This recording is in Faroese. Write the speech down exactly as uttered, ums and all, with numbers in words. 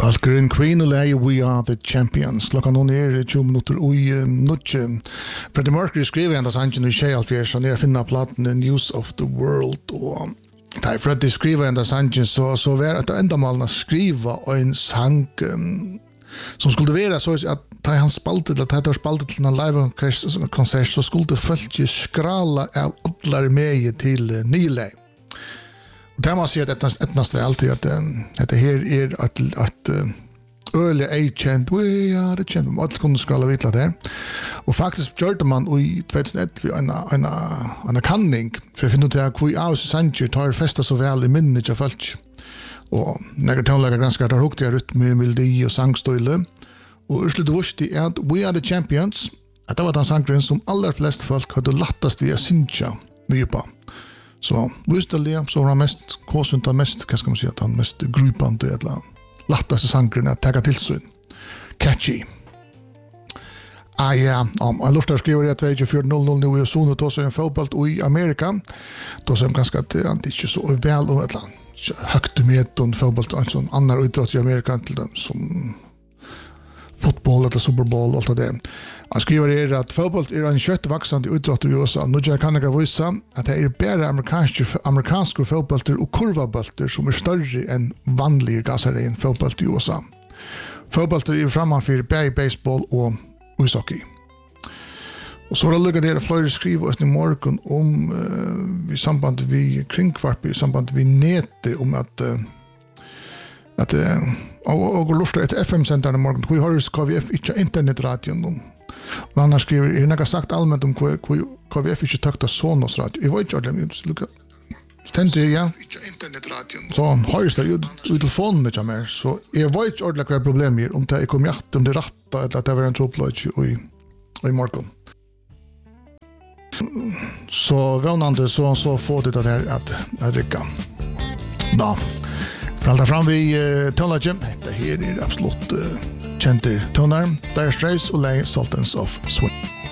Valkyrin Queen och läge We Are The Champions. Klockan hon är tjugo minuter och i nutje. Freddie Mercury skrev ända sanchen i tjugohundrafjärde så när finna plattan News of the World och där Freddie skrev ända sanchen så så var att ända malna skriva en sang um, som skulle vara så att ta han spaltet att ta spaltet till en live konsert så skulle följa skrala av alla med till Nile. Och där man ser att det ettnast väl alltid att att det här är att att early agent we are the champion att kunna skala vidla där. Och faktiskt gjorde man i tjugohundraett en en en kanning för att finna ut att vi av Sanchez tar festa så väl i minnet av folk. Och när det tonlägger ganska där hukte rytm med melodi och sångstil. Och urslut vuxti är att We Are The Champions att det var den sången som allra flest folk hade lättast via synja på. Så visst det så var han mest konstant mest vad ska man säga att han mest grupande eller lättaste sången att ta till sig. Catchy. Ah ja, om jag lustar skriver det tjugofyra noll noll nu i zonen då så en fotboll i Amerika. Då som ganska att det inte så väl och ett högt med och fotboll och sån annan idrott i Amerika till dem som fotboll eller Super Bowl och allt det där. Han skriver er att fotboll är en kött växande idrott i U S A. Nu kan jag visa att det är bara amerikanska amerikanska fotbollter och kurvabolter som är större än vanliga gasare fotboll i U S A. Fotbollter är framför både baseball och ishockey. Och så har det lukat flera skriva oss i morgon om uh, i samband med kringkvarp i samband med nätet om att uh, att uh, och och lustar ett F M-center i morgon. Vi har K V F inte internetradion. Och han skriver, är något sagt allmänt om K V F inte takta Sonos radio. Jag vet inte, jag lukkar. Stendur, ja. Internetradion. Så han hörs det i telefonen inte mer. Så jag vet inte ordentligt vad problemet är. Om det är kom hjärta, om det är ratta eller att det är en tropplöjt i, i morgon. Så vänande så, så får det det här att, att dricka. Ja. För allt fram vi uh, tonlaget. Det här är absolut uh, känter tonar. Dire Straits och Lay Sultans of Swing.